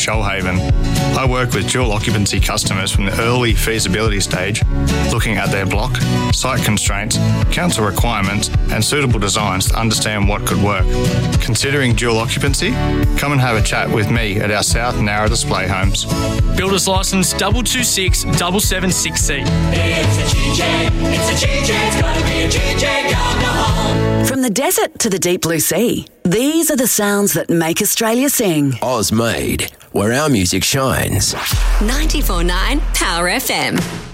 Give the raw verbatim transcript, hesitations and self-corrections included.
Shoalhaven. I work with dual occupancy customers from the early feasibility stage, looking at their block, site constraints, council requirements and suitable designs to understand what could work. Considering dual occupancy? Come and have a chat with me at our South Narra Display Homes. Builder's licence two two six seven seven six C. It's a G J, it's a G J, it's gotta be a G J Gardner Home. From the desert to the deep blue sea, these are the sounds that make Australia sing. Oz Made, where our music shines. ninety-four point nine Power F M.